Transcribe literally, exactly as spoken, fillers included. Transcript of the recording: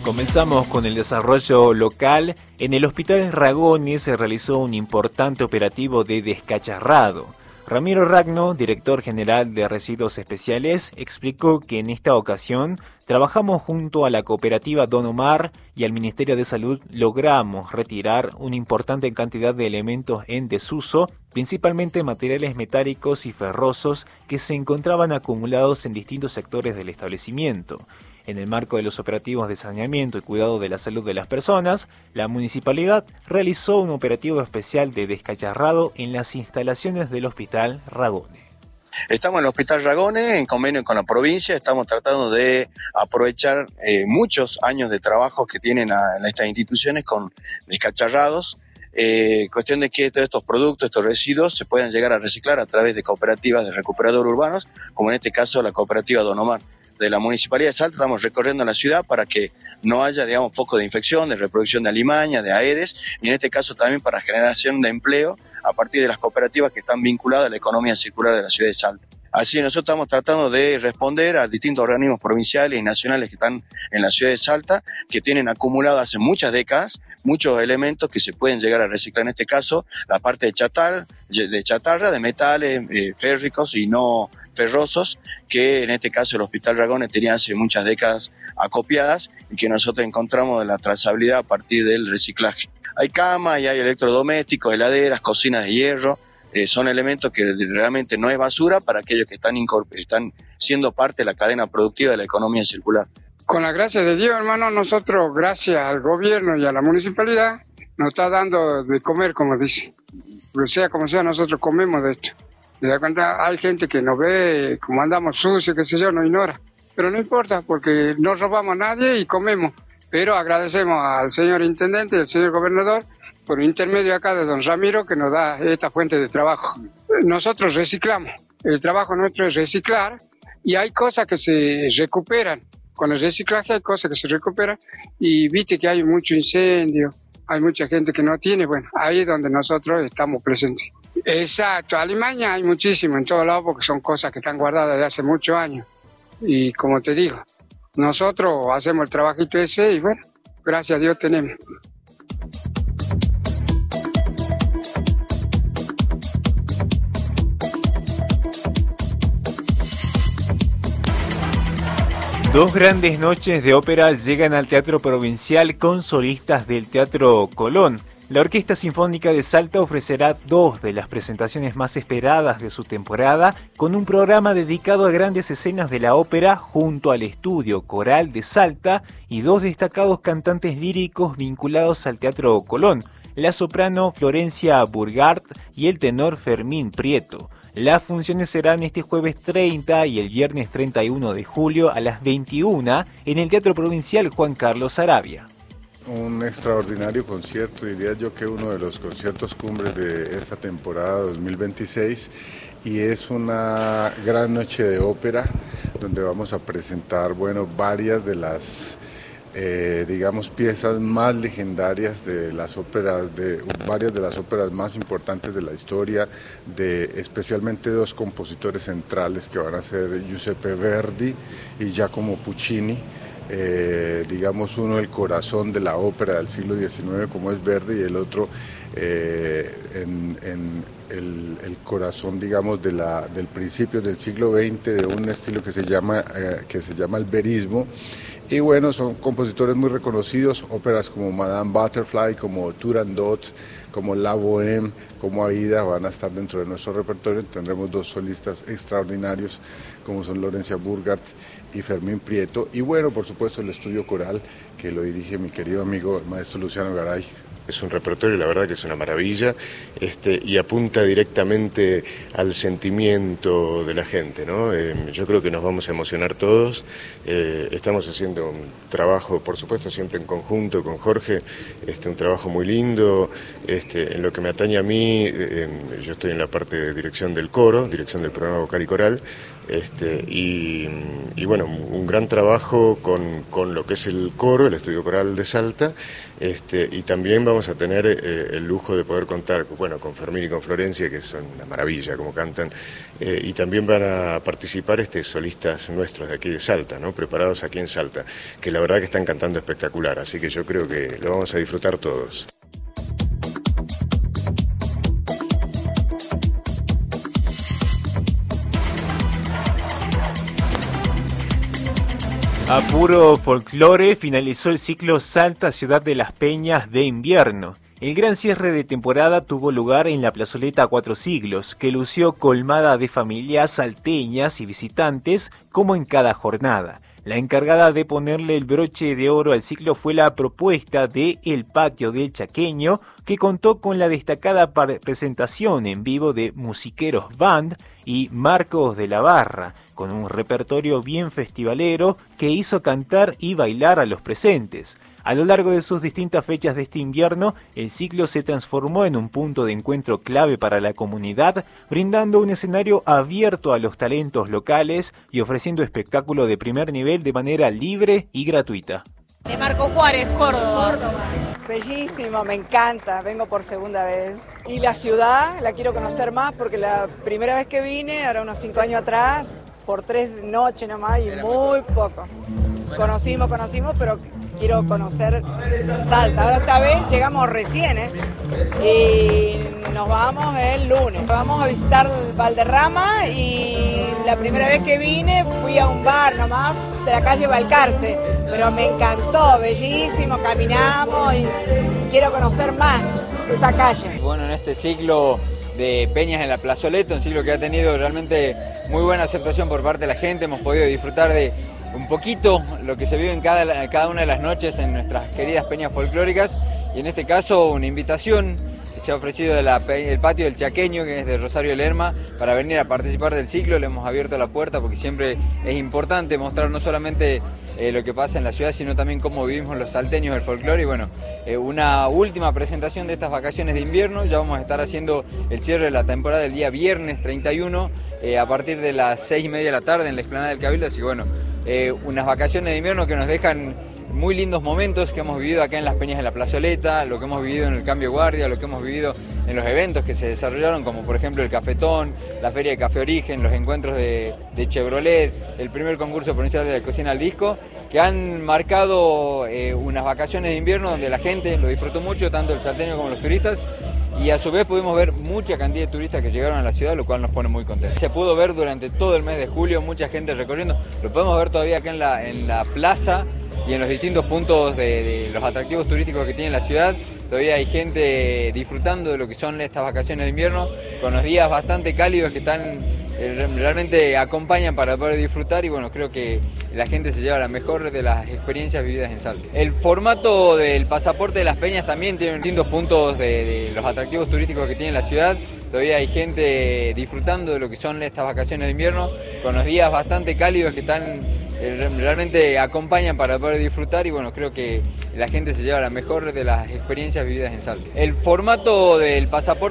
Comenzamos con el desarrollo local. En el Hospital Ragone se realizó un importante operativo de descacharrado. Ramiro Ragno, director general de Residuos Especiales, explicó que en esta ocasión trabajamos junto a la cooperativa Don Omar y al Ministerio de Salud. Logramos retirar una importante cantidad de elementos en desuso, principalmente materiales metálicos y ferrosos que se encontraban acumulados en distintos sectores del establecimiento. En el marco de los operativos de saneamiento y cuidado de la salud de las personas, la municipalidad realizó un operativo especial de descacharrado en las instalaciones del Hospital Ragone. Estamos en el Hospital Ragone, en convenio con la provincia, estamos tratando de aprovechar eh, muchos años de trabajo que tienen a, en estas instituciones con descacharrados. Eh, cuestión de que todos estos productos, estos residuos, se puedan llegar a reciclar a través de cooperativas de recuperadores urbanos, como en este caso la cooperativa Don Omar. De la Municipalidad de Salta estamos recorriendo la ciudad para que no haya, digamos, foco de infección, de reproducción de alimaña, de Aedes, y en este caso también para generación de empleo a partir de las cooperativas que están vinculadas a la economía circular de la ciudad de Salta. Así nosotros estamos tratando de responder a distintos organismos provinciales y nacionales que están en la ciudad de Salta, que tienen acumulado hace muchas décadas muchos elementos que se pueden llegar a reciclar, en este caso la parte de chatarra, de, chatarra, de metales eh, férricos y no ferrosos, que en este caso el Hospital Ragone tenía hace muchas décadas acopiadas y que nosotros encontramos de la trazabilidad a partir del reciclaje. Hay camas y hay electrodomésticos, heladeras, cocinas de hierro. Eh, son elementos que realmente no es basura para aquellos que están, están siendo parte de la cadena productiva de la economía circular. Con la gracia de Dios, hermano, nosotros, gracias al gobierno y a la municipalidad, nos está dando de comer, como dice. Pero sea como sea, nosotros comemos de esto. ¿Te das cuenta? Hay gente que nos ve como andamos sucios, qué sé yo, nos ignora. Pero no importa, porque no robamos a nadie y comemos. Pero agradecemos al señor intendente y al señor gobernador por intermedio acá de don Ramiro, que nos da esta fuente de trabajo. Nosotros reciclamos. El trabajo nuestro es reciclar y hay cosas que se recuperan. Con el reciclaje hay cosas que se recuperan y viste que hay mucho incendio, hay mucha gente que no tiene. Bueno, ahí es donde nosotros estamos presentes. Exacto, alimaña hay muchísimo en todos lados porque son cosas que están guardadas desde hace muchos años. Y como te digo, nosotros hacemos el trabajito ese y bueno, gracias a Dios tenemos. Dos grandes noches de ópera llegan al Teatro Provincial con solistas del Teatro Colón. La Orquesta Sinfónica de Salta ofrecerá dos de las presentaciones más esperadas de su temporada, con un programa dedicado a grandes escenas de la ópera junto al Estudio Coral de Salta y dos destacados cantantes líricos vinculados al Teatro Colón, la soprano Florencia Burgart y el tenor Fermín Prieto. Las funciones serán este jueves treinta y el viernes treinta y uno de julio a las veintiuna en el Teatro Provincial Juan Carlos Arabia. Un extraordinario concierto, diría yo que uno de los conciertos cumbres de esta temporada dos mil veintiséis, y es una gran noche de ópera donde vamos a presentar, bueno, varias de las Eh, digamos, piezas más legendarias de las óperas, de varias de las óperas más importantes de la historia, de especialmente dos compositores centrales que van a ser Giuseppe Verdi y Giacomo Puccini. Eh, digamos, uno el corazón de la ópera del siglo diecinueve como es Verdi y el otro eh, en, en el, el corazón, digamos, de la, del principio del siglo veinte, de un estilo que se llama, eh, que se llama el verismo. Y bueno, son compositores muy reconocidos, óperas como Madame Butterfly, como Turandot, como La Bohème, como Aida van a estar dentro de nuestro repertorio. Tendremos dos solistas extraordinarios como son Florencia Burgart y Fermín Prieto. Y bueno, por supuesto el estudio coral que lo dirige mi querido amigo el maestro Luciano Garay. Es un repertorio, la verdad que es una maravilla, este, y apunta directamente al sentimiento de la gente, ¿no? Eh, yo creo que nos vamos a emocionar todos. Eh, estamos haciendo un trabajo, por supuesto, siempre en conjunto con Jorge, este, un trabajo muy lindo. Este, en lo que me atañe a mí, eh, yo estoy en la parte de dirección del coro, dirección del programa vocal y coral. Este, y, y bueno, un gran trabajo con, con lo que es el coro, el Estudio Coral de Salta, este, y también vamos a tener eh, el lujo de poder contar bueno, con Fermín y con Florencia, que son una maravilla como cantan, eh, y también van a participar este, solistas nuestros de aquí de Salta, ¿no? Preparados aquí en Salta, que la verdad que están cantando espectacular, así que yo creo que lo vamos a disfrutar todos. A puro folclore finalizó el ciclo Salta Ciudad de las Peñas de invierno. El gran cierre de temporada tuvo lugar en la plazoleta Cuatro Siglos, que lució colmada de familias salteñas y visitantes como en cada jornada. La encargada de ponerle el broche de oro al ciclo fue la propuesta de El Patio del Chaqueño, que contó con la destacada presentación en vivo de Musiqueros Band y Marcos de la Barra, con un repertorio bien festivalero que hizo cantar y bailar a los presentes. A lo largo de sus distintas fechas de este invierno, el ciclo se transformó en un punto de encuentro clave para la comunidad, brindando un escenario abierto a los talentos locales y ofreciendo espectáculo de primer nivel de manera libre y gratuita. De Marco Juárez, Córdoba. Córdoba. Bellísimo, me encanta, vengo por segunda vez. Y la ciudad la quiero conocer más porque la primera vez que vine, era unos cinco años atrás, por tres noches nomás y muy poco. Conocimos, conocimos, pero quiero conocer Salta. Ahora esta vez llegamos recién, ¿eh? Y nos vamos el lunes. Vamos a visitar Valderrama y la primera vez que vine fui a un bar nomás de la calle Balcarce, pero me encantó, bellísimo, caminamos y quiero conocer más esa calle. Bueno, en este ciclo de Peñas en la Plazoleta, un ciclo que ha tenido realmente muy buena aceptación por parte de la gente, hemos podido disfrutar de un poquito lo que se vive en cada, cada una de las noches en nuestras queridas peñas folclóricas, y en este caso una invitación que se ha ofrecido del de Patio del Chaqueño, que es de Rosario Lerma, para venir a participar del ciclo. Le hemos abierto la puerta porque siempre es importante mostrar no solamente eh, lo que pasa en la ciudad, sino también cómo vivimos los salteños del folclore. Y bueno, eh, una última presentación de estas vacaciones de invierno. Ya vamos a estar haciendo el cierre de la temporada el día viernes treinta y uno, eh, a partir de las seis y media de la tarde en la explanada del Cabildo. Así que bueno, eh, unas vacaciones de invierno que nos dejan muy lindos momentos que hemos vivido acá en las Peñas de la Plazoleta, lo que hemos vivido en el Cambio de Guardia, lo que hemos vivido en los eventos que se desarrollaron, como por ejemplo el Cafetón, la Feria de Café Origen, los encuentros de, de Chevrolet, el primer concurso provincial de la cocina al disco, que han marcado eh, unas vacaciones de invierno donde la gente lo disfrutó mucho, tanto el salteño como los turistas, y a su vez pudimos ver mucha cantidad de turistas que llegaron a la ciudad, lo cual nos pone muy contentos. Se pudo ver durante todo el mes de julio mucha gente recorriendo, lo podemos ver todavía acá en la, en la plaza y en los distintos puntos de, de los atractivos turísticos que tiene la ciudad. Todavía hay gente disfrutando de lo que son estas vacaciones de invierno, con los días bastante cálidos que están eh, realmente acompañan para poder disfrutar, y bueno, creo que la gente se lleva la mejor de las experiencias vividas en Salta. El formato del pasaporte de las peñas también tiene distintos puntos de, de los atractivos turísticos que tiene la ciudad. Todavía hay gente disfrutando de lo que son estas vacaciones de invierno, con los días bastante cálidos que están realmente acompañan para poder disfrutar, y bueno, creo que la gente se lleva la mejor de las experiencias vividas en Salta. El formato del pasaporte